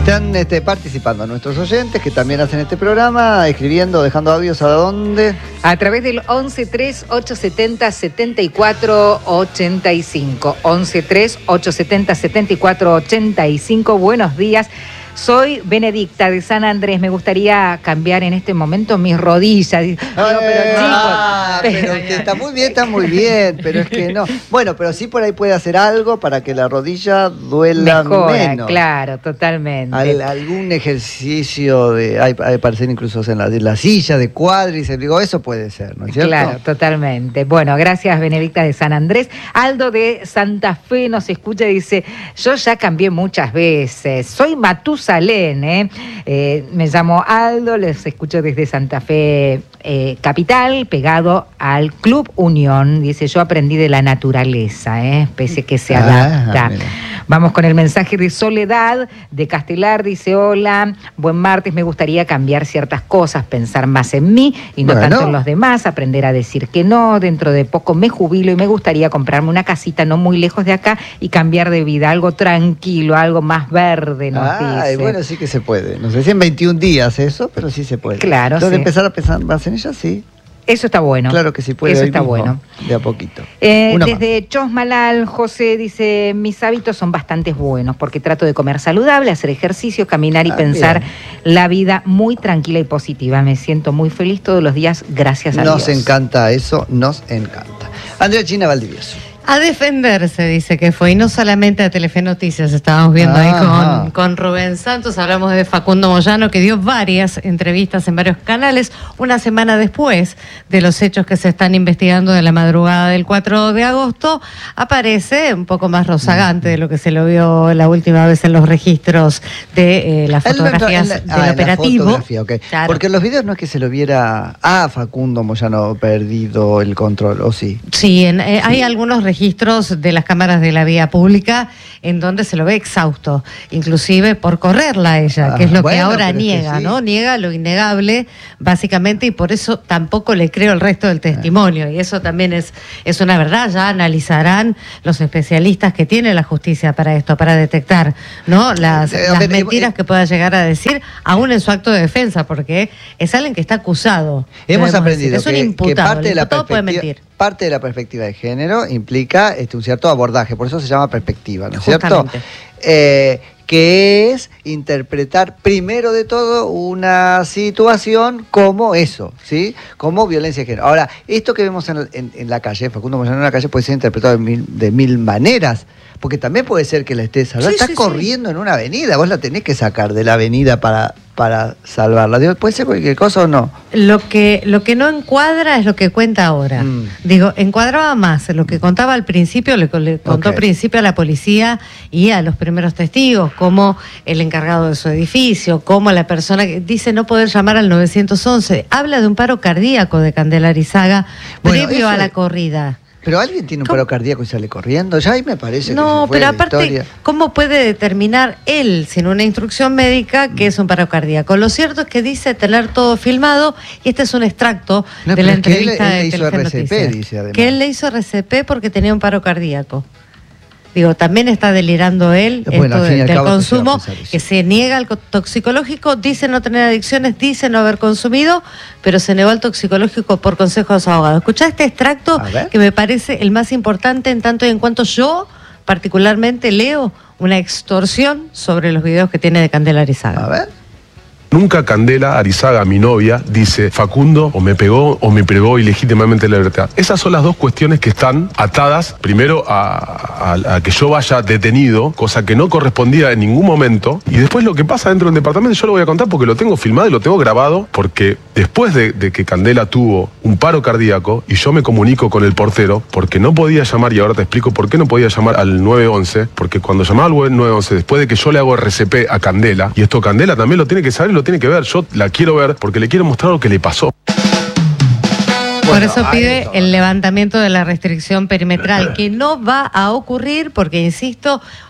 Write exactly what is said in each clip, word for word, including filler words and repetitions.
Están este, participando nuestros oyentes que también hacen este programa, escribiendo, dejando audios a dónde. A través del once tres ocho setenta setenta y cuatro ochenta y cinco. once tres ocho setenta setenta y cuatro ochenta y cinco. Buenos días. Soy Benedicta de San Andrés. Me gustaría cambiar en este momento mis rodillas. Digo, pero chicos. Ah, pero que está muy bien, está muy bien. Pero es que no. Bueno, pero sí por ahí puede hacer algo para que la rodilla duela mejora, menos. Claro, totalmente. Al, algún ejercicio de. Hay, hay parecer incluso en la, de la silla, de cuádriceps. Digo, eso puede ser, ¿no es cierto? Claro, totalmente. Bueno, gracias, Benedicta de San Andrés. Aldo de Santa Fe nos escucha y dice: yo ya cambié muchas veces. Soy Matusalén, ¿eh? Eh, me llamo Aldo, les escucho desde Santa Fe eh, Capital, pegado al Club Unión. Dice: yo aprendí de la naturaleza, ¿eh? Especie que se adapta. Ah, vamos con el mensaje de Soledad de Castelar. Dice: hola, buen martes, me gustaría cambiar ciertas cosas, pensar más en mí y no bueno. tanto en los demás, aprender a decir que no. Dentro de poco me jubilo y me gustaría comprarme una casita no muy lejos de acá y cambiar de vida, algo tranquilo, algo más verde, nos ah, dice. Bueno, sí que se puede. No sé si en veintiún días eso, pero sí se puede. Claro, Entonces sí. empezar a pensar más en ella, sí. Eso está bueno. Claro que sí puede. Eso está mismo, bueno. De a poquito. Eh, desde Chosmalal, José dice: mis hábitos son bastante buenos porque trato de comer saludable, hacer ejercicio, caminar y ah, pensar bien. La vida muy tranquila y positiva. Me siento muy feliz todos los días, gracias a nos Dios. Nos encanta eso, nos encanta. Andrea China Valdivieso. A defenderse, dice que fue, y no solamente a Telefe Noticias, estábamos viendo ahí con, con Rubén Santos, hablamos de Facundo Moyano, que dio varias entrevistas en varios canales, una semana después de los hechos que se están investigando de la madrugada del cuatro de agosto, aparece un poco más rozagante de lo que se lo vio la última vez en los registros de eh, las fotografías la, del ah, operativo. Okay. Claro. Porque en los videos no es que se lo viera a Facundo Moyano perdido el control, ¿o sí? Sí, en, eh, sí. hay algunos registros registros de las cámaras de la vía pública en donde se lo ve exhausto, inclusive por correrla a ella, que es lo ah, bueno, que ahora niega, que sí. ¿no? Niega lo innegable, básicamente, y por eso tampoco le creo el resto del testimonio, ah. y eso también es, es una verdad. Ya analizarán los especialistas que tiene la justicia para esto, para detectar, ¿no? Las, eh, las mentiras eh, que pueda llegar a decir, aún en su acto de defensa, porque es alguien que está acusado. Hemos aprendido decir. Es que, un imputado, que parte el de la imputado puede mentir. Parte de la perspectiva de género implica este, un cierto abordaje, por eso se llama perspectiva, ¿no es cierto? Eh, que es interpretar primero de todo una situación como eso, ¿sí? Como violencia de género. Ahora, esto que vemos en, en, en la calle, Facundo Moyano en la calle, puede ser interpretado de mil, de mil maneras, porque también puede ser que la estés salvando. Sí, Estás sí, corriendo sí. en una avenida, vos la tenés que sacar de la avenida para... para salvarla. Digo, ¿puede ser cualquier cosa o no? Lo que, lo que no encuadra es lo que cuenta ahora. Mm. Digo, encuadraba más lo que contaba al principio, le, le contó okay. al principio a la policía y a los primeros testigos, como el encargado de su edificio, como la persona que dice no poder llamar al nueve once. Habla de un paro cardíaco de Candela Arizaga bueno, previo a la corrida. Pero alguien tiene un paro cardíaco y sale corriendo, ya ahí me parece no, que se fue pero aparte, historia. ¿Cómo puede determinar él, sin una instrucción médica, que es un paro cardíaco? Lo cierto es que dice tener todo filmado, y este es un extracto no, de la entrevista él, él de Telefe R C P, dice además. Que él le hizo R C P porque tenía un paro cardíaco. Digo, también está delirando él bueno, esto de, del consumo, se que se niega al toxicológico, dice no tener adicciones, dice no haber consumido, pero se negó al toxicológico por consejo de su abogado. Escuchá este extracto que me parece el más importante en tanto y en cuanto yo particularmente leo una extorsión sobre los videos que tiene de Candela Arizaga. A ver. Nunca Candela Arizaga, mi novia, dice Facundo o me pegó o me privó ilegítimamente la libertad. Esas son las dos cuestiones que están atadas primero a, a, a que yo vaya detenido, cosa que no correspondía en ningún momento, y después lo que pasa dentro del departamento yo lo voy a contar porque lo tengo filmado y lo tengo grabado, porque después de, de que Candela tuvo un paro cardíaco y yo me comunico con el portero porque no podía llamar, y ahora te explico por qué no podía llamar al nueve once, porque cuando llamaba al nueve once después de que yo le hago R C P a Candela, y esto Candela también lo tiene que saber, lo tiene que ver, yo la quiero ver porque le quiero mostrar lo que le pasó. Por bueno, eso pide eso, el levantamiento de la restricción perimetral, que no va a ocurrir porque, insisto,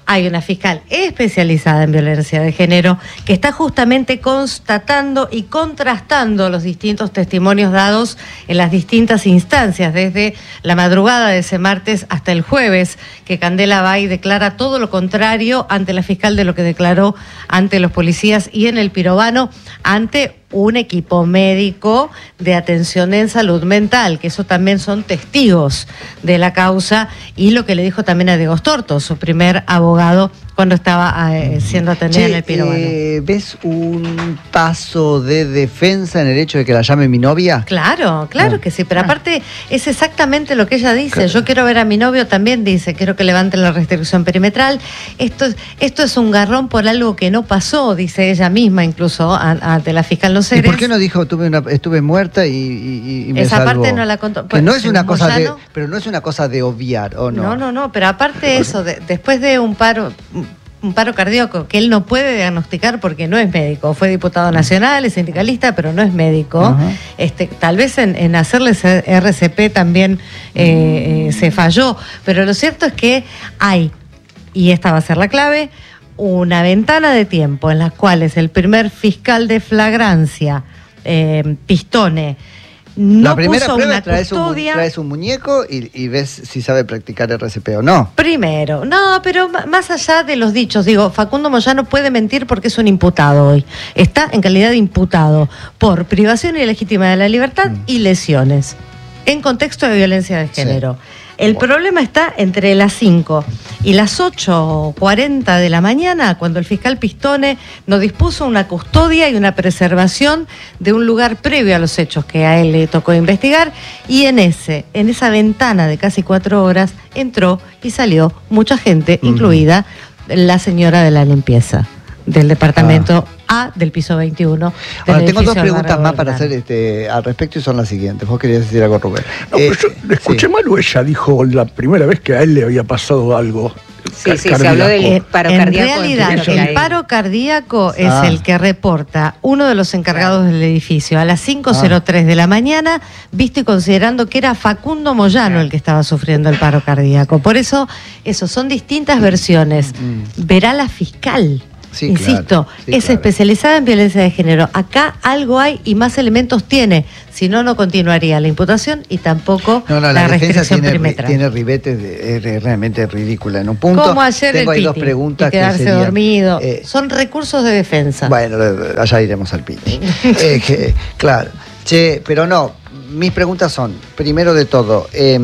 hay una fiscal especializada en violencia de género que está justamente constatando y contrastando los distintos testimonios dados en las distintas instancias, desde la madrugada de ese martes hasta el jueves, que Candela va y declara todo lo contrario ante la fiscal de lo que declaró ante los policías y en el Pirobano, ante un equipo médico de atención en salud mental, que eso también son testigos de la causa, y lo que le dijo también a Diego Storto, su primer abogado, cuando estaba eh, siendo atendida Che, en el Pirobano. Eh, ¿Ves un paso de defensa en el hecho de que la llame mi novia? Claro, claro no. que sí, pero aparte es exactamente lo que ella dice. Claro. Yo quiero ver a mi novio, también dice, quiero que levanten la restricción perimetral. Esto, esto es un garrón por algo que no pasó, dice ella misma, incluso ante la fiscal Los Heres. ¿Y por qué no dijo tuve una, estuve muerta y, y, y me Esa salvó? parte no la contó. Que no es una cosa de, Moyano, pero no es una cosa de obviar, ¿o no? No, no, no, pero aparte eso, de, después de un paro... un paro cardíaco que él no puede diagnosticar porque no es médico, fue diputado nacional, es sindicalista, pero no es médico. Uh-huh. este, tal vez en, en hacerle R C P también eh, eh, se falló, pero lo cierto es que hay, y esta va a ser la clave, una ventana de tiempo en las cuales el primer fiscal de flagrancia, eh, Pistone, no la primera puso prueba una traes, custodia. Un, traes un muñeco y, y ves si sabe practicar R C P o no. Primero, no, pero más allá de los dichos, digo, Facundo Moyano puede mentir porque es un imputado hoy. Está en calidad de imputado por privación ilegítima de la libertad mm. y lesiones, en contexto de violencia de género. Sí. El bueno. problema está entre las cinco y las ocho cuarenta de la mañana, cuando el fiscal Pistone nos dispuso una custodia y una preservación de un lugar previo a los hechos que a él le tocó investigar, y en ese, en esa ventana de casi cuatro horas entró y salió mucha gente, uh-huh. incluida la señora de la limpieza del departamento ah. A del piso veintiuno. Ahora, tengo dos preguntas más para hacer este, al respecto, y son las siguientes. Vos querías decir algo, Rubén. No, eh, pero yo le escuché sí. mal, o ella dijo la primera vez que a él le había pasado algo. Sí, sí, se habló del paro en cardíaco. Realidad, en realidad, el paro cardíaco es ah. el que reporta uno de los encargados del edificio a las cinco cero tres ah. de la mañana, visto y considerando que era Facundo Moyano el que estaba sufriendo el paro cardíaco. Por eso, eso son distintas versiones. Mm. Verá la fiscal. Sí, Insisto, claro, sí, es claro. especializada en violencia de género. Acá algo hay y más elementos tiene. Si no, no continuaría la imputación y tampoco no, no, la, la restricción tiene, perimetral. Tiene ribetes, de, es realmente ridícula en un punto. Como ayer Tengo el ahí piti, dos preguntas y quedarse que serían, dormido. Eh, Son recursos de defensa. Bueno, allá iremos al piti. eh, que, claro. Che, pero no, mis preguntas son, primero de todo, eh,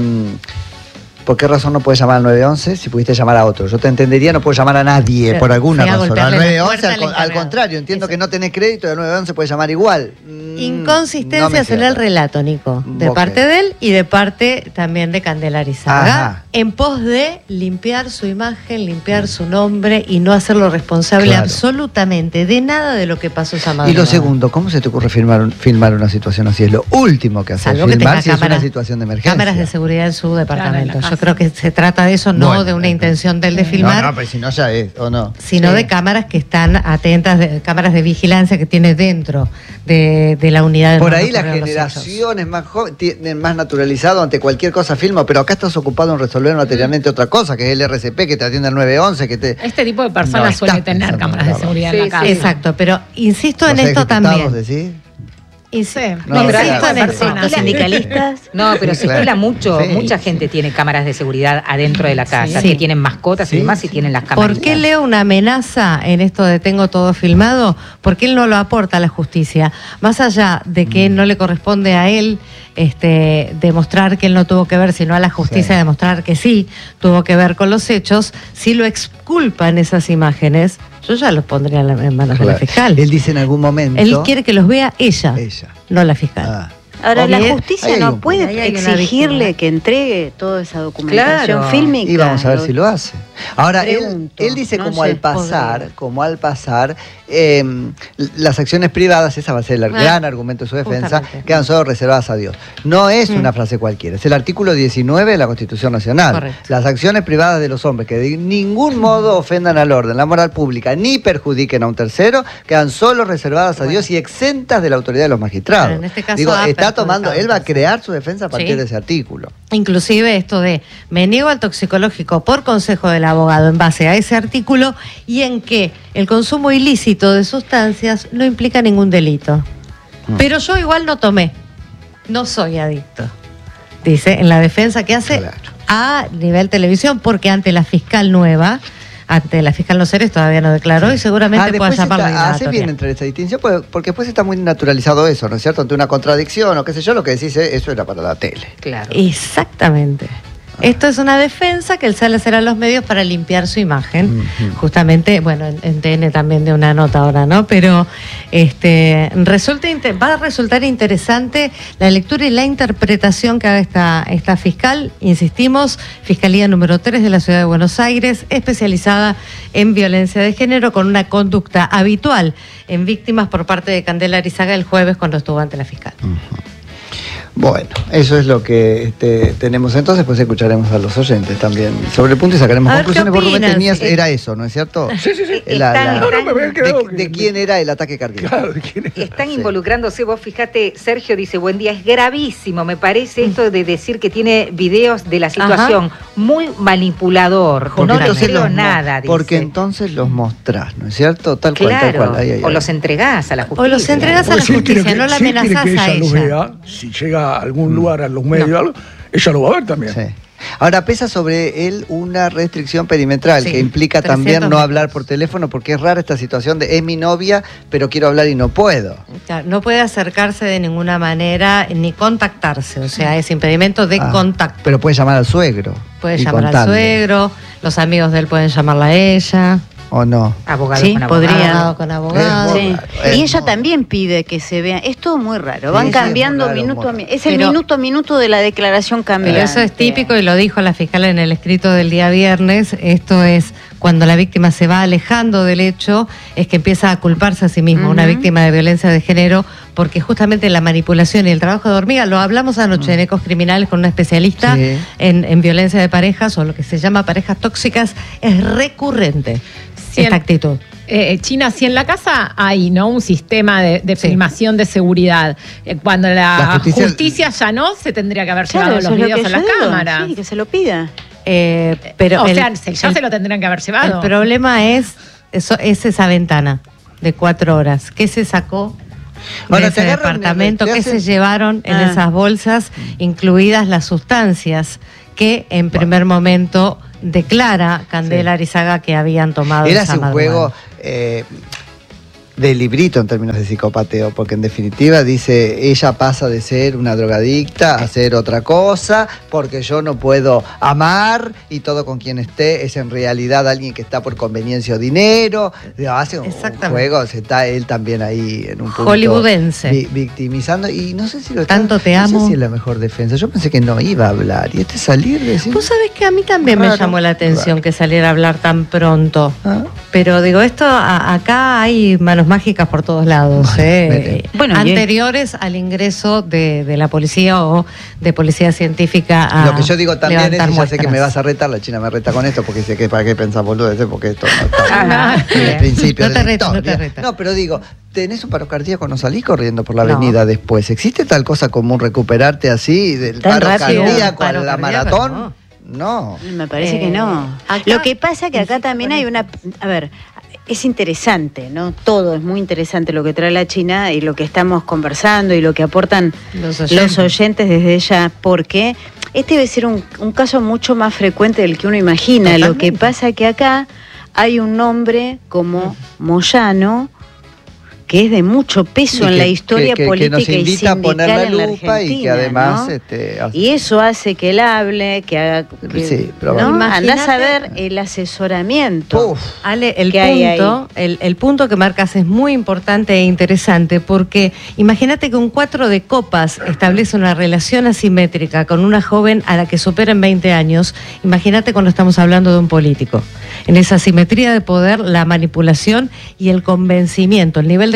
¿por qué razón no puedes llamar al nueve once si pudiste llamar a otro? Yo te entendería, no puedo llamar a nadie Pero, por alguna razón. Al nueve once, al, al, al contrario, entiendo Eso. que no tenés crédito y al nueve once puedes llamar igual. Inconsistencias no en el relato, Nico, de okay. parte de él y de parte también de Candela Arizaga, Ajá. en pos de limpiar su imagen, limpiar su nombre y no hacerlo responsable claro. absolutamente de nada de lo que pasó esa madrugada. Y lo segundo, ¿cómo se te ocurre filmar, filmar una situación así? Es lo último que haces, filmar si cámara, es una situación de emergencia. Cámaras de seguridad en su departamento. Claro, en Yo creo que se trata de eso, no bueno, de una intención del de filmar. No, no, pero si no ya es, ¿o no? Sino sí. de cámaras que están atentas, de, cámaras de vigilancia que tiene dentro de, de la unidad. Por ahí la generación es más joven, tiene más naturalizado, ante cualquier cosa filma, pero acá estás ocupado en resolver materialmente otra cosa, que es el R C P, que te atiende al nueve once, que te... Este tipo de personas no, suele tener cámaras de seguridad sí, en la casa. Sí, exacto, pero insisto en esto también. Decís? Y sí, no, no, claro, en eso. Los sindicalistas. No, pero se estila mucho. Sí, mucha sí. gente tiene cámaras de seguridad adentro de la casa, sí. que tienen mascotas sí, y demás, sí. y tienen las cámaras. ¿Por qué leo una amenaza en esto de tengo todo filmado? Porque él no lo aporta a la justicia. Más allá de que mm. no le corresponde a él este, demostrar que él no tuvo que ver, sino a la justicia sí. demostrar que sí tuvo que ver con los hechos, si lo exculpan esas imágenes, yo ya los pondría en manos claro. de la fiscal. Él dice en algún momento... Él quiere que los vea ella, ella. no la fiscal. Ah. Ahora, la justicia no puede exigirle que entregue toda esa documentación claro. fílmica. Y vamos a ver si lo hace. Ahora, Pregunto, él, él dice no como sé, al pasar, podría. como al pasar, eh, las acciones privadas, esa va a ser el ah, gran argumento de su defensa, justamente. quedan solo reservadas a Dios. No es mm. una frase cualquiera, es el artículo diecinueve de la Constitución Nacional. Correcto. Las acciones privadas de los hombres que de ningún modo ofendan al orden, la moral pública, ni perjudiquen a un tercero, quedan solo reservadas a bueno. Dios y exentas de la autoridad de los magistrados. Pero en este caso Digo, está tomando, él va a crear su defensa a partir ¿Sí? de ese artículo. Inclusive esto de me niego al toxicológico por consejo del abogado en base a ese artículo y en que el consumo ilícito de sustancias no implica ningún delito. Mm. Pero yo igual no tomé, no soy adicto, dice en la defensa que hace claro. a nivel televisión, porque ante la fiscal nueva, ante la fiscal Noceres todavía no declaró sí. y seguramente ah, pueda llamarla. Hace bien entre esta distinción, porque después está muy naturalizado eso, ¿no es cierto? Ante una contradicción o qué sé yo, lo que decís es, eso era para la tele. Claro. Exactamente. Esto es una defensa que él sale a hacer a los medios para limpiar su imagen. Uh-huh. Justamente, bueno, en, en T N también de una nota ahora, ¿no? Pero este resulta va a resultar interesante la lectura y la interpretación que haga esta, esta fiscal. Insistimos, Fiscalía número tres de la Ciudad de Buenos Aires, especializada en violencia de género, con una conducta habitual en víctimas por parte de Candela Arizaga el jueves cuando estuvo ante la fiscal. Uh-huh. Bueno, eso es lo que este, tenemos entonces, pues escucharemos a los oyentes también sobre el punto y sacaremos a conclusiones. Por Rubén tenías, era eso, ¿no es cierto? Sí, sí, sí. La, están, la, no, no, me había quedado de, que... de quién era el ataque cardíaco. Claro, ¿de quién era? Están sí. involucrándose, vos fíjate, Sergio dice, buen día, es gravísimo, me parece esto de decir que tiene videos de la situación, Ajá. muy manipulador, porque no le creo nada, dice. Porque entonces los mostrás, ¿no es cierto? Tal cual, claro, tal cual. Ahí, ahí, ahí. O los entregás a la justicia. O los entregás a la justicia, que, no la amenazás que a ella. Vea, si llega a algún lugar a los medios, no. algo, ella lo va a ver también. Sí. Ahora, pesa sobre él una restricción perimetral sí, que implica también no metros. hablar por teléfono, porque es rara esta situación de es mi novia, pero quiero hablar y no puedo. Claro, no puede acercarse de ninguna manera ni contactarse, o sea, es impedimento de ah, contacto. Pero puede llamar al suegro. Puede llamar contarle. al suegro, los amigos de él pueden llamarla a ella. ¿O no? Abogado sí, con podría. abogado. con abogado. Sí. Y ella también pide que se vea. Es todo muy raro. Van sí, cambiando raro, minuto a minuto. Es el pero, minuto a minuto de la declaración cambiante. Pero eso es típico y lo dijo la fiscal en el escrito del día viernes. Esto es cuando la víctima se va alejando del hecho, es que empieza a culparse a sí misma, uh-huh. una víctima de violencia de género, porque justamente la manipulación y el trabajo de hormiga, lo hablamos anoche uh-huh. en Ecos Criminales con una especialista sí. en, en violencia de parejas, o lo que se llama parejas tóxicas, es recurrente. Si esta en, actitud. Eh, China, si en la casa hay no un sistema de, de sí. filmación de seguridad, eh, cuando la, la justicia, justicia ya no, se tendría que haber claro, llevado los videos a la cámara. Sí, que se lo pida. Eh, pero o el, sea, ya el, se lo tendrían que haber llevado. El problema es, eso, es esa ventana de cuatro horas. ¿Qué se sacó bueno, de ese departamento? ¿Qué se llevaron en ah. esas bolsas, incluidas las sustancias que en primer bueno. momento declara Candela sí. Arizaga que habían tomado Era esa un juego eh, de librito en términos de psicopateo, porque en definitiva dice, ella pasa de ser una drogadicta a ser otra cosa, porque yo no puedo amar y todo con quien esté es en realidad alguien que está por conveniencia o dinero. Hace un juego, se está él también ahí en un punto hollywoodense vi, victimizando, y no sé si lo está, tanto te no amo. sé si es la mejor defensa. Yo pensé que no iba a hablar, y este salir de decir, vos sabés que a mí también raro, me llamó la atención raro. que saliera a hablar tan pronto. ¿Ah? Pero digo, esto a, acá hay manos mágicas por todos lados, bueno, eh. bueno, anteriores al ingreso de, de la policía o de policía científica a lo que yo digo también es, y ya muestras. sé que me vas a retar, la China me reta con esto, porque sé que para qué pensás boludo, porque esto no está en el principio no te de reta, la no te reta. No, pero digo, tenés un paro cardíaco, no salís corriendo por la avenida no. después. ¿Existe tal cosa como recuperarte así del Tan paro rápido, cardíaco paro a la cardíaco, maratón? No. No. Me parece eh, que no. Acá, Lo que pasa que acá también hay una... A ver... Es interesante, ¿no? Todo es muy interesante lo que trae la China y lo que estamos conversando y lo que aportan los oyentes, los oyentes desde ella, porque este debe ser un, un caso mucho más frecuente del que uno imagina. Totalmente. Lo que pasa que acá hay un nombre como Moyano, que es de mucho peso que, en la historia que, que, política que nos invita y sindical a poner la lupa en la Argentina, y que además ¿no? este, hace... y eso hace que él hable, que haga que, sí, ¿no? Andás a ver el asesoramiento. Uf, Ale, el punto, el, el punto que marcas es muy importante e interesante, porque imagínate que un cuatro de copas establece una relación asimétrica con una joven a la que supera en veinte años. Imagínate cuando estamos hablando de un político. En esa asimetría de poder, la manipulación y el convencimiento, el nivel de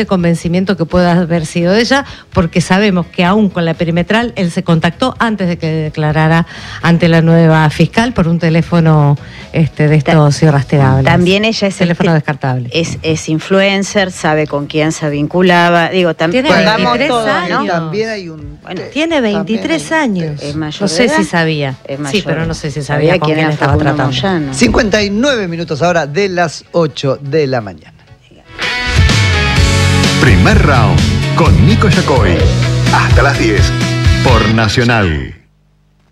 convencimiento que pueda haber sido ella, porque sabemos que aún con la perimetral él se contactó antes de que declarara ante la nueva fiscal por un teléfono este, de estos irrastreables. También ella es teléfono este, descartable. Es, es influencer, sabe con quién se vinculaba. Digo, también tiene veintitrés todo, años. ¿no? También hay un. Bueno, tiene veintitrés años. Es mayor no sé de edad. si sabía. Es mayor. Sí, pero no sé si sabía, sabía con quién, quién estaba tratando. Moyano. cincuenta y nueve minutos ahora de las ocho de la mañana. Primer round con Nico Yacoy. Hasta las diez por Nacional.